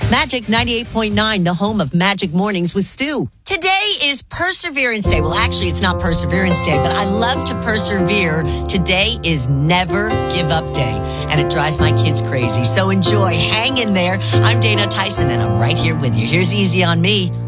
Magic 98.9, the home of Magic Mornings with Stu. Today is Perseverance Day. Well, actually, it's not Perseverance Day, but I love to persevere. Today is Never Give Up Day, and it drives my kids crazy. So enjoy. Hang in there. I'm Dana Tyson, and I'm right here with you. Here's Easy on Me.